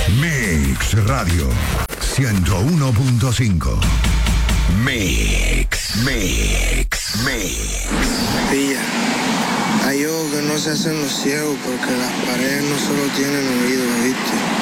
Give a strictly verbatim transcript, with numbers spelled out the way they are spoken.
Mix Radio ciento uno punto cinco. Mix, Mix, Mix. Pilla, hay ojos que no se hacen los ciegos porque las paredes no solo tienen oídos, ¿viste?